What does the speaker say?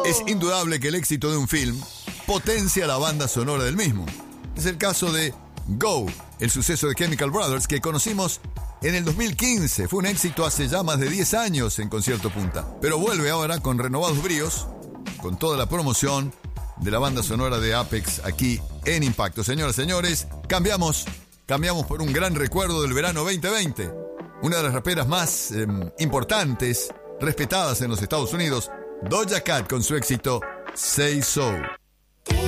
Es indudable que el éxito de un film potencia la banda sonora del mismo. Es el caso de Go, el suceso de Chemical Brothers que conocimos en el 2015. Fue un éxito hace ya más de 10 años en Concierto Punta. Pero vuelve ahora con renovados bríos, con toda la promoción de la banda sonora de Apex aquí en Impacto. Señoras y señores, cambiamos por un gran recuerdo del verano 2020. Una de las raperas más importantes, respetadas en los Estados Unidos, Doja Cat con su éxito Say So.